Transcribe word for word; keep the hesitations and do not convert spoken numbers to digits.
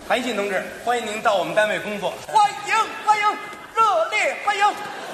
韩信同志，欢迎您到我们单位工作。 欢迎欢迎，热烈欢迎。